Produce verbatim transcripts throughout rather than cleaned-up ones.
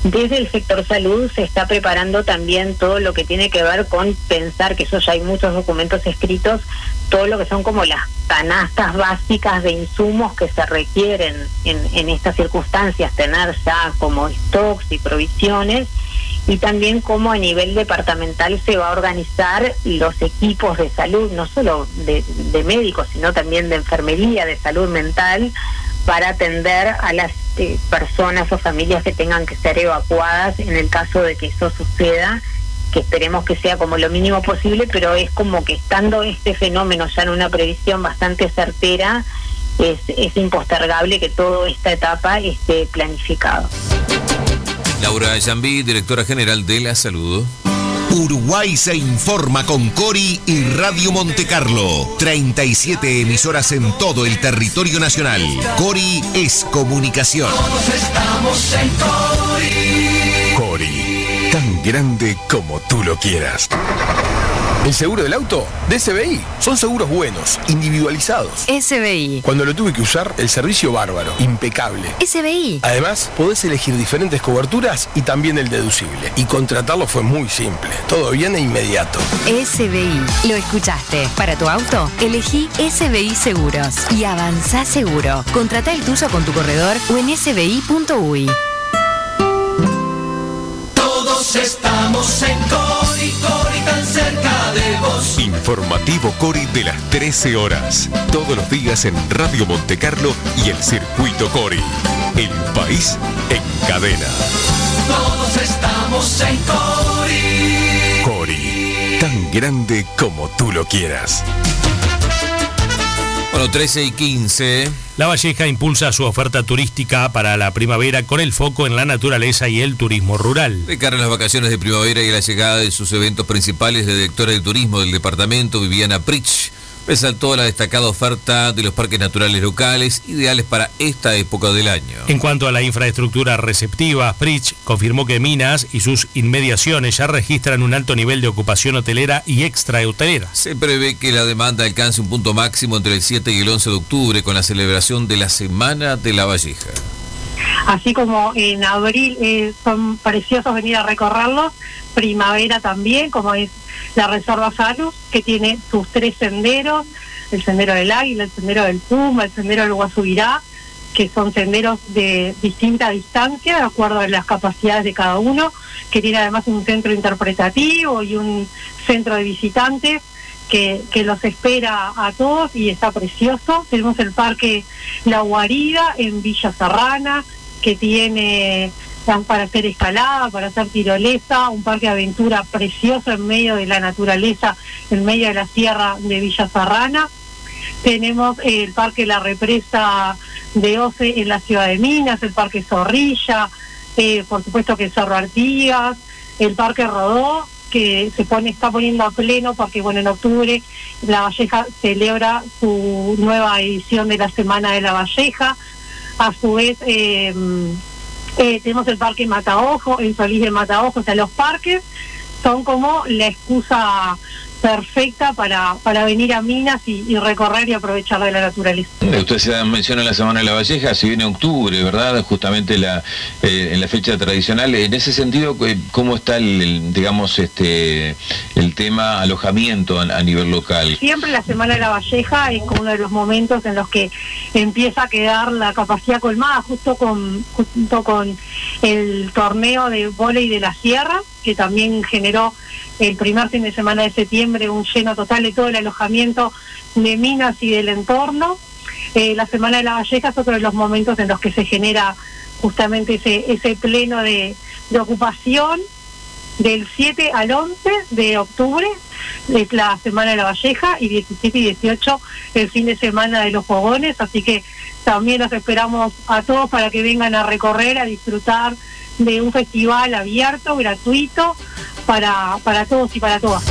Desde el sector salud se está preparando también todo lo que tiene que ver con pensar, que eso ya hay muchos documentos escritos, todo lo que son como las canastas básicas de insumos que se requieren en, en estas circunstancias, tener ya como stocks y provisiones, y también cómo a nivel departamental se va a organizar los equipos de salud, no solo de, de médicos, sino también de enfermería, de salud mental, para atender a las eh, personas o familias que tengan que ser evacuadas en el caso de que eso suceda, que esperemos que sea como lo mínimo posible, pero es como que estando este fenómeno ya en una previsión bastante certera, es, es impostergable que toda esta etapa esté planificado. Laura Yambí, directora general de la Salud. Uruguay se informa con Cori y Radio Monte Carlo. treinta y siete emisoras en todo el territorio nacional. Cori es comunicación. Todos estamos en Cori. Cori, tan grande como tú lo quieras. El seguro del auto de S B I. Son seguros buenos, individualizados. S B I. Cuando lo tuve que usar, el servicio bárbaro, impecable. S B I. Además, podés elegir diferentes coberturas y también el deducible. Y contratarlo fue muy simple. Todo bien e inmediato. S B I. Lo escuchaste. Para tu auto, elegí S B I Seguros. Y avanzá seguro. Contratá el tuyo con tu corredor o en s b i punto u y. Todos estamos en Cori, Cori tan cerca de vos. Informativo Cori de las trece horas. Todos los días en Radio Monte Carlo y el Circuito Cori. El país en cadena. Todos estamos en Cori. Cori, tan grande como tú lo quieras. Bueno, trece y quince. La Valleja impulsa su oferta turística para la primavera con el foco en la naturaleza y el turismo rural. De cara a las vacaciones de primavera y a la llegada de sus eventos principales, la directora de turismo del departamento, Viviana Prich, resaltó la destacada oferta de los parques naturales locales, ideales para esta época del año. En cuanto a la infraestructura receptiva, Prich confirmó que Minas y sus inmediaciones ya registran un alto nivel de ocupación hotelera y extrahotelera. Se prevé que la demanda alcance un punto máximo entre el siete y el once de octubre con la celebración de la Semana de la Valleja. Así como en abril eh, son preciosos venir a recorrerlos, primavera también, como es la Reserva Salus, que tiene sus tres senderos, el sendero del Águila, el sendero del Puma, el sendero del Guasubirá, que son senderos de distinta distancia, de acuerdo a las capacidades de cada uno, que tiene además un centro interpretativo y un centro de visitantes que, que los espera a todos y está precioso. Tenemos el Parque La Guarida en Villa Serrana, que tiene para hacer escalada, para hacer tirolesa, un parque de aventura precioso en medio de la naturaleza, en medio de la sierra de Villa Serrana. Tenemos el Parque La Represa de Oce en la ciudad de Minas, el Parque Zorrilla, eh, por supuesto que Cerro Artigas, el Parque Rodó, que se pone está poniendo a pleno porque bueno, en octubre La Valleja celebra su nueva edición de la Semana de la Valleja. A su vez, eh, eh, tenemos el Parque Mataojo, en Solís de Mataojo. O sea, los parques son como la excusa perfecta para, para venir a Minas y, y recorrer y aprovechar de la naturaleza. Usted se menciona la Semana de la Valleja, si viene octubre, ¿verdad? Justamente la eh, en la fecha tradicional. En ese sentido, ¿cómo está el, el digamos, este el tema alojamiento a, a nivel local? Siempre la Semana de la Valleja es como uno de los momentos en los que empieza a quedar la capacidad colmada, justo con junto con el torneo de vóley de la Sierra, que también generó el primer fin de semana de septiembre un lleno total de todo el alojamiento de Minas y del entorno. Eh, la Semana de la Valleja es otro de los momentos en los que se genera justamente ese ese pleno de, de ocupación. Del siete al once de octubre es la Semana de la Valleja y diecisiete y dieciocho el fin de semana de los fogones, así que también los esperamos a todos para que vengan a recorrer, a disfrutar de un festival abierto, gratuito, para, para todos y para todas.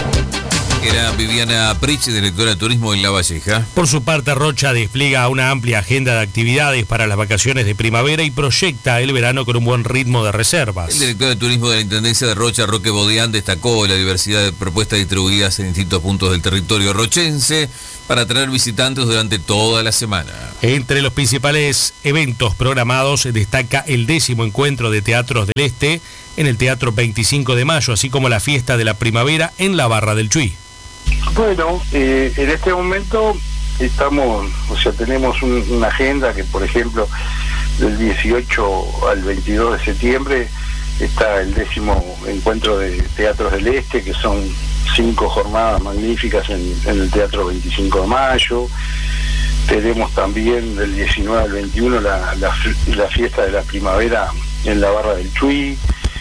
Era Viviana Prich, directora de turismo en La Valleja. Por su parte, Rocha despliega una amplia agenda de actividades para las vacaciones de primavera y proyecta el verano con un buen ritmo de reservas. El director de turismo de la Intendencia de Rocha, Roque Bodián, destacó la diversidad de propuestas distribuidas en distintos puntos del territorio rochense. para atraer visitantes durante toda la semana. Entre los principales eventos programados destaca el décimo encuentro de teatros del Este en el Teatro veinticinco de mayo, así como la fiesta de la primavera en la Barra del Chuy. Bueno, eh, en este momento estamos, o sea, tenemos un, una agenda que, por ejemplo, del dieciocho al veintidós de septiembre está el décimo encuentro de teatros del Este, que son cinco jornadas magníficas en, en el Teatro veinticinco de mayo. Tenemos también del diecinueve al veintiuno la, la, la fiesta de la primavera en la Barra del Chuy.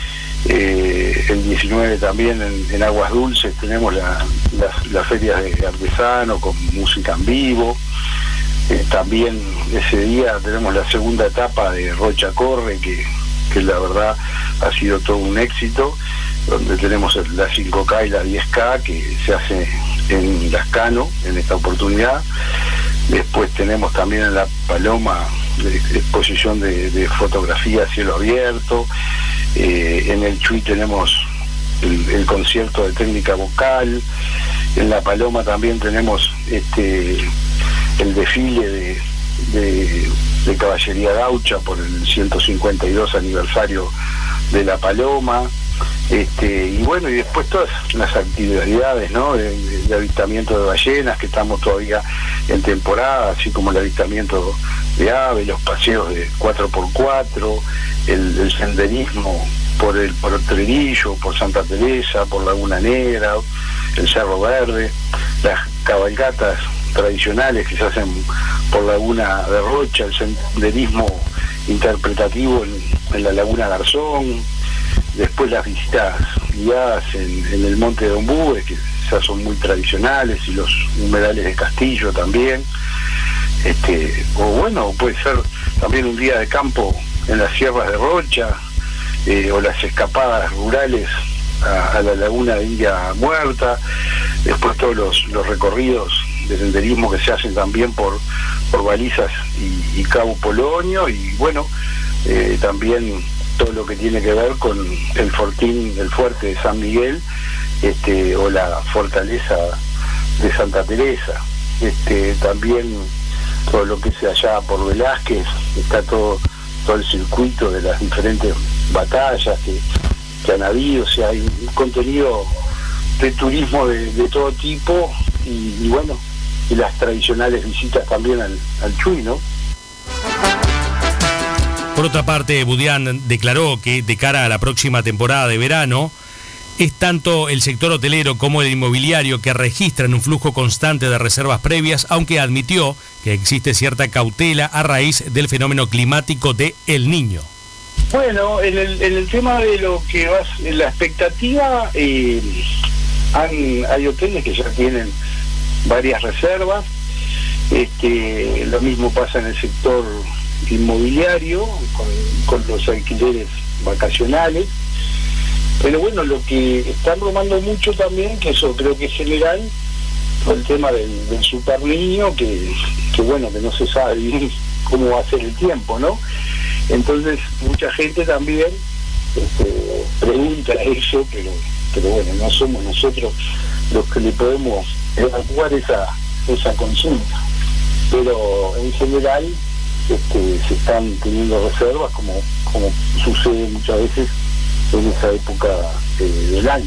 Eh, el diecinueve también en, en Aguas Dulces tenemos la, las, las ferias de artesano con música en vivo. Eh, también ese día tenemos la segunda etapa de Rocha Corre, que, que la verdad ha sido todo un éxito, donde tenemos la cinco K y la diez K que se hace en Lascano en esta oportunidad. Después tenemos también en La Paloma de, de exposición de, de fotografía a cielo abierto. Eh, en el Chuy tenemos el, el concierto de técnica vocal. En La Paloma también tenemos este el desfile de, de, de caballería gaucha por el ciento cincuenta y dos aniversario de La Paloma. Este, y bueno, y después todas las actividades, ¿no? de, de, de avistamiento de ballenas, que estamos todavía en temporada, así como el avistamiento de aves, los paseos de cuatro por cuatro, el, el senderismo por el por el Trerillo, por Santa Teresa, por Laguna Negra, el Cerro Verde, las cabalgatas tradicionales que se hacen por Laguna de Rocha, el senderismo interpretativo en, en la Laguna Garzón. Después las visitas guiadas en, en el Monte de Ombúes, que ya son muy tradicionales, y los humedales de Castillo también. Este, o bueno, puede ser también un día de campo en las sierras de Rocha, eh, o las escapadas rurales a, a la laguna de India Muerta. Después todos los, los recorridos de senderismo que se hacen también por, por Balizas y, y Cabo Polonio, y bueno, eh, también todo lo que tiene que ver con el fortín, el fuerte de San Miguel, este, o la fortaleza de Santa Teresa. Este, también todo lo que es allá por Velázquez, está todo todo el circuito de las diferentes batallas que, que han habido. O sea, hay un contenido de turismo de, de todo tipo, y, y bueno, y las tradicionales visitas también al, al Chuy, ¿no? Por otra parte, Budián declaró que de cara a la próxima temporada de verano, es tanto el sector hotelero como el inmobiliario que registran un flujo constante de reservas previas, aunque admitió que existe cierta cautela a raíz del fenómeno climático de El Niño. Bueno, en el, en el tema de lo que va, en la expectativa, eh, han, hay hoteles que ya tienen varias reservas. Este, lo mismo pasa en el sector inmobiliario con, con los alquileres vacacionales. Pero bueno, lo que están bromando mucho también, que eso creo que es general, con el tema del, del super niño, que, que bueno, que no se sabe bien cómo va a ser el tiempo, ¿no? Entonces mucha gente también este, pregunta eso, pero pero bueno, no somos nosotros los que le podemos evacuar esa esa consulta. Pero en general este, se están teniendo reservas, como como sucede muchas veces en esa época eh, del año.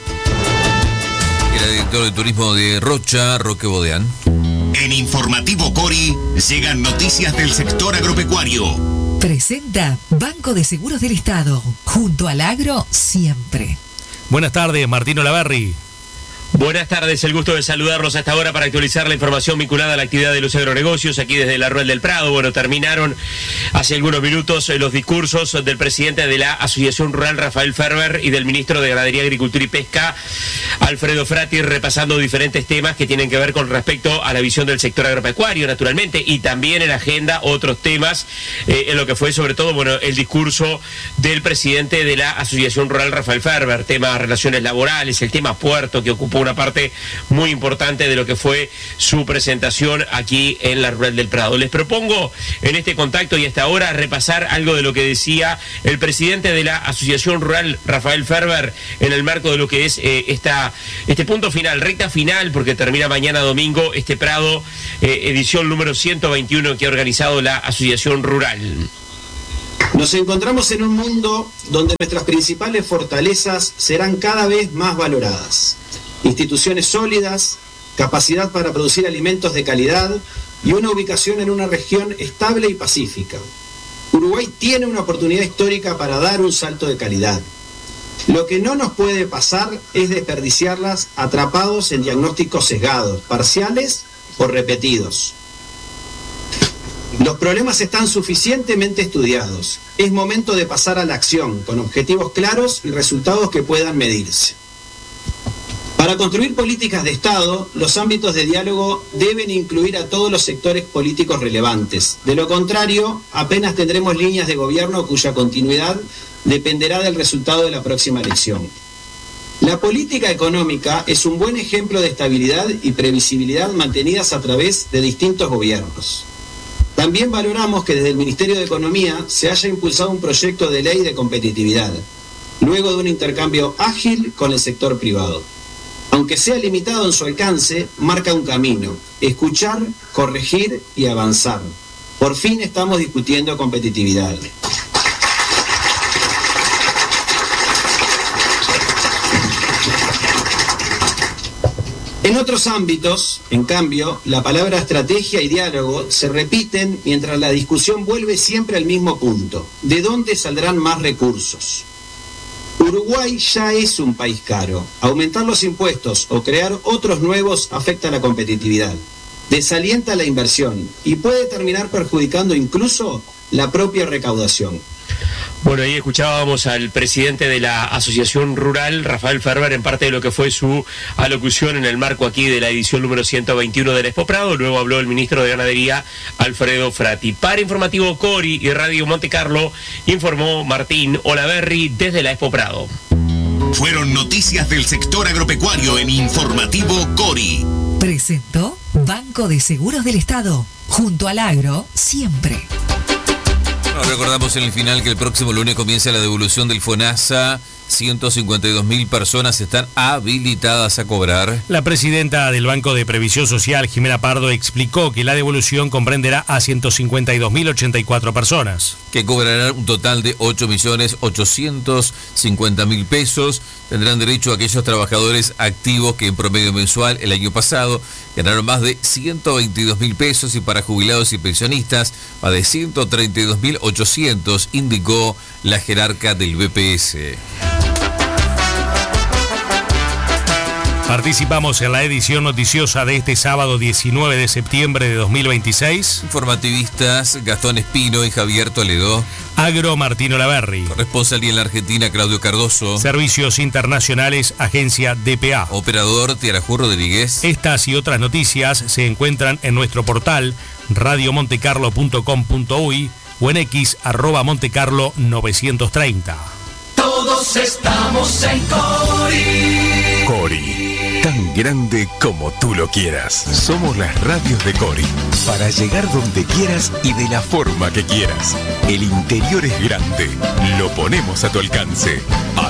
Era director de turismo de Rocha, Roque Bodeán. En Informativo Cori llegan noticias del sector agropecuario. Presenta Banco de Seguros del Estado, junto al agro siempre. Buenas tardes, Martín Olavarri. Buenas tardes, el gusto de saludarlos a esta hora para actualizar la información vinculada a la actividad de los agronegocios aquí desde la Rural del Prado. Bueno, terminaron hace algunos minutos los discursos del presidente de la Asociación Rural, Rafael Ferber, y del ministro de Ganadería, Agricultura y Pesca, Alfredo Frati, repasando diferentes temas que tienen que ver con respecto a la visión del sector agropecuario, naturalmente, y también en agenda otros temas, eh, en lo que fue sobre todo, bueno, el discurso del presidente de la Asociación Rural, Rafael Ferber, temas relaciones laborales, el tema puerto, que ocupó una una parte muy importante de lo que fue su presentación aquí en la Rural del Prado. Les propongo en este contacto y hasta ahora repasar algo de lo que decía el presidente de la Asociación Rural, Rafael Ferber, en el marco de lo que es eh, esta, este punto final, recta final, porque termina mañana domingo este Prado, eh, edición número ciento veintiuno que ha organizado la Asociación Rural. Nos encontramos en un mundo donde nuestras principales fortalezas serán cada vez más valoradas. Instituciones sólidas, capacidad para producir alimentos de calidad y una ubicación en una región estable y pacífica. Uruguay tiene una oportunidad histórica para dar un salto de calidad. Lo que no nos puede pasar es desperdiciarlas atrapados en diagnósticos sesgados, parciales o repetidos. Los problemas están suficientemente estudiados. Es momento de pasar a la acción, con objetivos claros y resultados que puedan medirse. Para construir políticas de Estado, los ámbitos de diálogo deben incluir a todos los sectores políticos relevantes. De lo contrario, apenas tendremos líneas de gobierno cuya continuidad dependerá del resultado de la próxima elección. La política económica es un buen ejemplo de estabilidad y previsibilidad mantenidas a través de distintos gobiernos. También valoramos que desde el Ministerio de Economía se haya impulsado un proyecto de ley de competitividad, luego de un intercambio ágil con el sector privado. Aunque sea limitado en su alcance, marca un camino: escuchar, corregir y avanzar. Por fin estamos discutiendo competitividad. En otros ámbitos, en cambio, la palabra estrategia y diálogo se repiten mientras la discusión vuelve siempre al mismo punto: ¿de dónde saldrán más recursos? Uruguay ya es un país caro. Aumentar los impuestos o crear otros nuevos afecta la competitividad, desalienta la inversión y puede terminar perjudicando incluso la propia recaudación. Bueno, ahí escuchábamos al presidente de la Asociación Rural, Rafael Ferber, en parte de lo que fue su alocución en el marco aquí de la edición número ciento veintiuno del Expo Prado. Luego habló el ministro de Ganadería, Alfredo Frati. Para Informativo Cori y Radio Monte Carlo, informó Martín Olaverri desde la Expo Prado. Fueron noticias del sector agropecuario en Informativo Cori. Presentó Banco de Seguros del Estado. Junto al agro, siempre. Nos recordamos en el final que el próximo lunes comienza la devolución del FONASA. ciento cincuenta y dos mil personas están habilitadas a cobrar. La presidenta del Banco de Previsión Social, Jimena Pardo, explicó que la devolución comprenderá a ciento cincuenta y dos mil ochenta y cuatro personas. Que cobrarán un total de ocho millones ochocientos cincuenta mil pesos. Tendrán derecho a aquellos trabajadores activos que en promedio mensual el año pasado ganaron más de ciento veintidós mil pesos, y para jubilados y pensionistas más de ciento treinta y dos mil ochocientos, indicó la jerarca del B P S. Participamos en la edición noticiosa de este sábado diecinueve de septiembre de dos mil veintiséis. Informativistas Gastón Espino y Javier Toledo. Agro, Martín Olaverri. Corresponsal en la Argentina, Claudio Cardoso. Servicios Internacionales, Agencia D P A. Operador, Tiarajú Rodríguez. Estas y otras noticias se encuentran en nuestro portal radio montecarlo punto com punto uy o en X arroba montecarlo novecientos treinta. Todos estamos en Cori. Cori, tan grande como tú lo quieras. Somos las radios de Cori, para llegar donde quieras y de la forma que quieras. El interior es grande, lo ponemos a tu alcance.